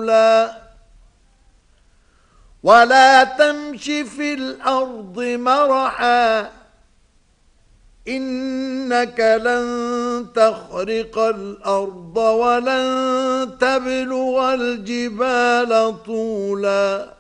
رسولا ولا تمش في الأرض مرحا إنك لن تخرق الأرض ولن تبلغ الجبال طولا